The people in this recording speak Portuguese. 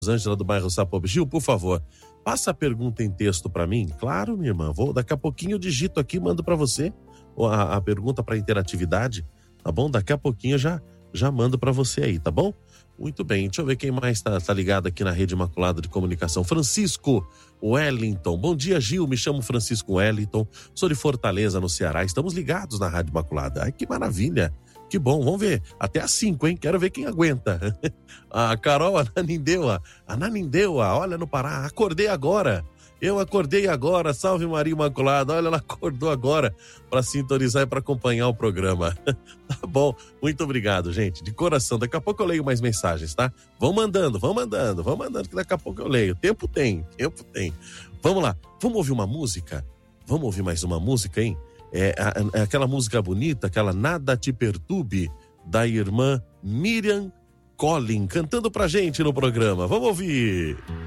Rosângela do bairro Sapop. Gil, por favor, passa a pergunta em texto para mim. Claro, minha irmã, daqui a pouquinho eu digito aqui e mando para você a pergunta para interatividade, tá bom? Daqui a pouquinho eu já mando para você aí, tá bom? Muito bem, deixa eu ver quem mais tá ligado aqui na Rede Imaculada de Comunicação. Francisco Wellington. Bom dia, Gil. Me chamo Francisco Wellington. Sou de Fortaleza, no Ceará. Estamos ligados na Rádio Imaculada. Ai, que maravilha. Que bom. Vamos ver. Até às 5, hein? Quero ver quem aguenta. A Carol Ananindeua. Olha, no Pará. Acordei agora. Eu acordei agora, salve Maria Imaculada. Olha, ela acordou agora para sintonizar e para acompanhar o programa. Tá bom, muito obrigado, gente, de coração. Daqui a pouco eu leio mais mensagens, tá? Vão mandando, que daqui a pouco eu leio. Tempo tem. Vamos lá, vamos ouvir uma música? Vamos ouvir mais uma música, hein? É aquela música bonita, aquela Nada Te Perturbe, da irmã Miriam Collin, cantando pra gente no programa. Vamos ouvir!